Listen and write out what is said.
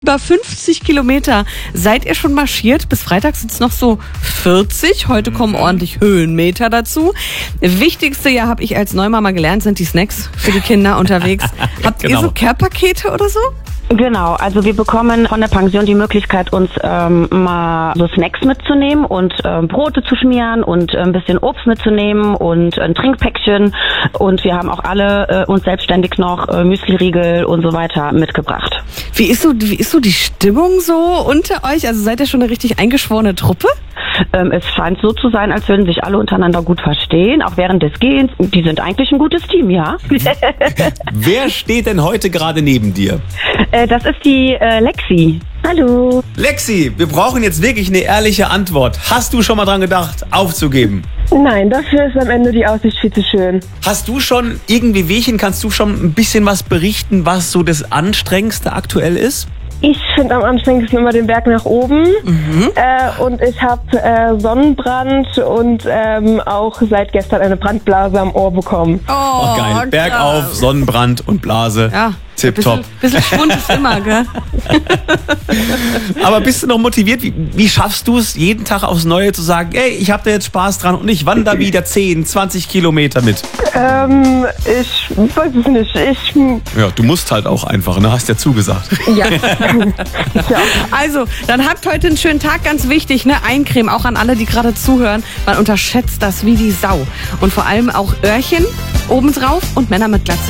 Über 50 Kilometer seid ihr schon marschiert. Bis Freitag sind es noch so 40. Heute kommen ordentlich Höhenmeter dazu. Wichtigste, ja, habe ich als Neumama gelernt, sind die Snacks für die Kinder unterwegs. Habt ihr so Care-Pakete oder so? Genau, also wir bekommen von der Pension die Möglichkeit, uns mal so Snacks mitzunehmen und Brote zu schmieren und ein bisschen Obst mitzunehmen und ein Trinkpäckchen. Und wir haben auch alle uns selbstständig noch Müsliriegel und so weiter mitgebracht. Wie ist so die Stimmung so unter euch? Also seid ihr schon eine richtig eingeschworene Truppe? Es scheint so zu sein, als würden sich alle untereinander gut verstehen, auch während des Gehens. Die sind eigentlich ein gutes Team, ja. Wer steht denn heute gerade neben dir? Das ist die Lexi. Hallo. Lexi, wir brauchen jetzt wirklich eine ehrliche Antwort. Hast du schon mal dran gedacht, aufzugeben? Nein, dafür ist am Ende die Aussicht viel zu schön. Hast du schon irgendwie Wehchen, kannst du schon ein bisschen was berichten, was so das Anstrengendste aktuell ist? Ich finde am anstrengendsten immer den Berg nach oben. Und ich habe Sonnenbrand und auch seit gestern eine Brandblase am Ohr bekommen. Oh, geil. Bergauf, Sonnenbrand und Blase. Ja. Tipptopp. Bisschen Schwund ist immer, gell? Aber bist du noch motiviert? Wie schaffst du es, jeden Tag aufs Neue zu sagen, ey, ich habe da jetzt Spaß dran und ich wandere wieder 10, 20 Kilometer mit? Ich weiß es nicht. Ja, du musst halt auch einfach, ne? Hast ja zugesagt. Ja. Also, dann habt heute einen schönen Tag, ganz wichtig, ne? Eincremen, auch an alle, die gerade zuhören. Man unterschätzt das wie die Sau. Und vor allem auch Öhrchen obendrauf und Männer mit Glatze.